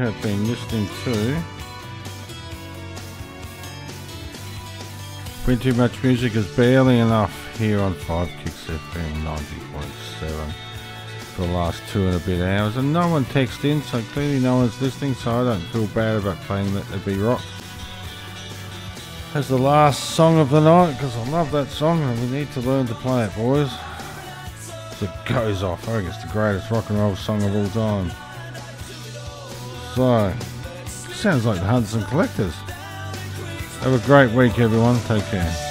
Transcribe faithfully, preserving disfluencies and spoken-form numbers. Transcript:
have been listening to When Too Much Music Is Barely Enough here on five Kicks F M ninety point seven for the last two and a bit hours, and no one texted in, so clearly no one's listening, so I don't feel bad about playing Let There Be Rock as the last song of the night, because I love that song and we need to learn to play it, boys. So it goes off. I think it's the greatest rock and roll song of all time. So, sounds like the Hunters and Collectors. Have a great week, everyone. Take care.